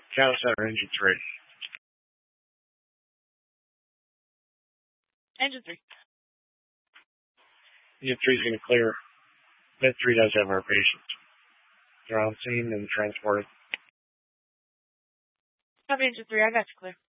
Cow Center, engine 3. Engine 3. Engine 3 is going to clear. Med 3 does have our patients. They're on scene and transported. Copy, Engine 3. I got you clear.